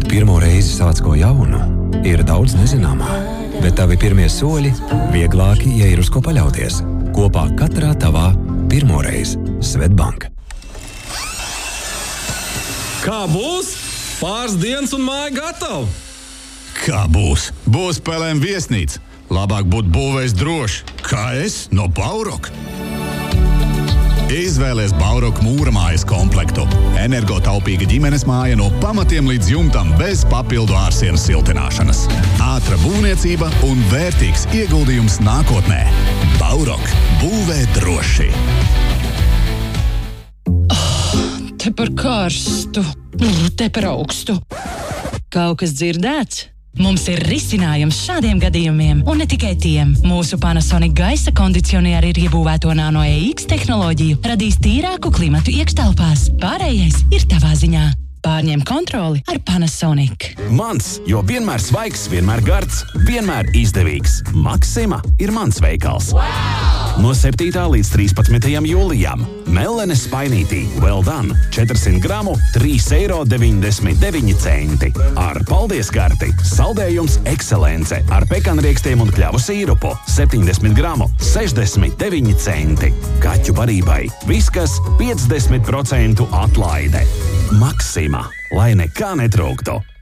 pirmo reizi sāc ko jaunu, ir daudz nezināmā, bet tavi pirmie soļi vieglāki, ja ir uz ko paļauties. Kopā katrā tavā pirmoreiz Svetbank. Kā būs? Pāris dienas un māja gatava. Kā būs? Būs PLM viesnīca. Labāk būt būvējis droši. Kā es no Bauroka. Izvēlies Bauroka mūra mājas komplektu. Energotaupīga ģimenes māja no pamatiem līdz jumtam bez papildu ārsienas siltināšanas. Ātra būvniecība un vērtīgs ieguldījums nākotnē. Bauroka. Būvē droši. Te par karstu, te par augstu. Kaut kas dzirdēts? Mums ir risinājums šādiem gadījumiem, un ne tikai tiem. Mūsu Panasonic gaisa kondicionieri ir iebūvēto Nano EX tehnoloģiju, radīs tīrāku klimatu iekštelpās. Pārējais ir tavā ziņā. Pārņem kontroli ar Panasonic. Mans, jo vienmēr svaigs, vienmēr gards, vienmēr izdevīgs. Maxima ir mans veikals. No 7. līdz 13. jūlijam. Mellenes spainītī. Well done. 400 gramu, 3,99 €. Ar paldies karti. Saldējums Excelence. Ar pekanriekstiem un kļavu sīrupu. 70 gramu, 69 centi. Kaķu barībai. Viskas 50% atlaide. Maxima. Lai nekā netrūktu.